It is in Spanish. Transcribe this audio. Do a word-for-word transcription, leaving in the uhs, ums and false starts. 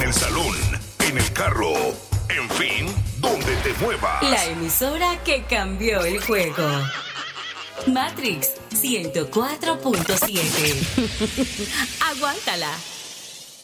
el salón, en el carro, en fin, donde te muevas. La emisora que cambió el juego. Matrix ciento cuatro punto siete. Aguántala.